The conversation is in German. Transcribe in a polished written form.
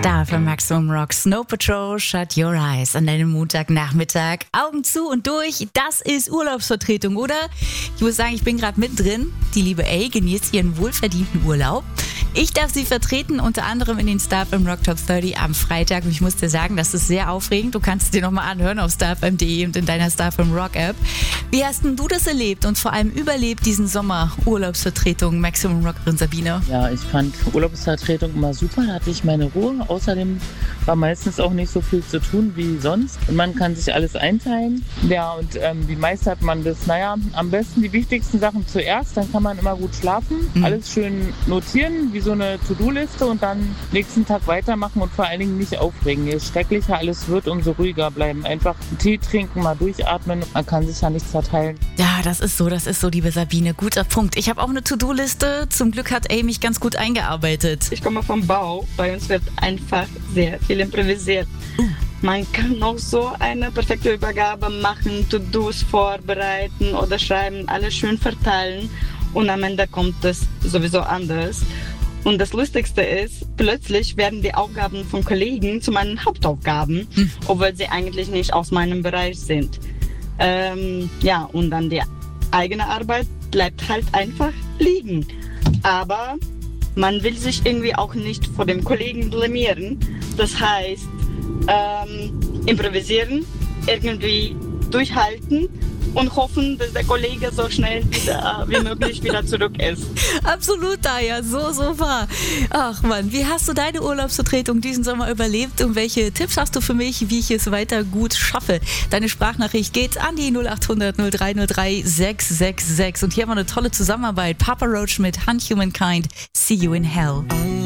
Da für Maximum Rock Snow Patrol, Shut Your Eyes an deinem Montagnachmittag. Augen zu und durch, das ist Urlaubsvertretung, oder? Ich muss sagen, ich bin gerade mittendrin. Die liebe A genießt ihren wohlverdienten Urlaub. Ich darf sie vertreten, unter anderem in den StarFM Rock Top 30 am Freitag. Und ich muss dir sagen, das ist sehr aufregend. Du kannst es dir nochmal anhören auf starfm.de und in deiner StarFM Rock App. Wie hast denn du das erlebt und vor allem überlebt diesen Sommer Urlaubsvertretung Maximum Rockerin Sabine? Ja, ich fand Urlaubsvertretung immer super. Da hatte ich meine Ruhe. Außerdem war meistens auch nicht so viel zu tun wie sonst. Und man kann sich alles einteilen. Ja, und wie meistert man das? Naja, am besten die wichtigsten Sachen zuerst. Dann kann man immer gut schlafen. Alles schön notieren, wie so eine To-Do-Liste und dann nächsten Tag weitermachen und vor allen Dingen nicht aufregen. Je schrecklicher alles wird, umso ruhiger bleiben. Einfach einen Tee trinken, mal durchatmen. Man kann sich ja nichts verteilen. Ja, das ist so, liebe Sabine. Guter Punkt. Ich habe auch eine To-Do-Liste. Zum Glück hat Amy mich ganz gut eingearbeitet. Ich komme vom Bau. Bei uns wird einfach sehr viel improvisiert. Man kann auch so eine perfekte Übergabe machen, To-Dos vorbereiten oder schreiben, alles schön verteilen und am Ende kommt es sowieso anders. Und das Lustigste ist, plötzlich werden die Aufgaben von Kollegen zu meinen Hauptaufgaben, obwohl sie eigentlich nicht aus meinem Bereich sind. Und dann die eigene Arbeit bleibt halt einfach liegen. Aber man will sich irgendwie auch nicht vor dem Kollegen blamieren. Das heißt, improvisieren, irgendwie durchhalten und hoffen, dass der Kollege so schnell wie möglich wieder zurück ist. Absolut, Daya, so wahr. Ach Mann, wie hast du deine Urlaubsvertretung diesen Sommer überlebt und welche Tipps hast du für mich, wie ich es weiter gut schaffe? Deine Sprachnachricht geht an die 0800 0303 666 und hier haben wir eine tolle Zusammenarbeit. Papa Roach mit Hunt Humankind, See You in Hell.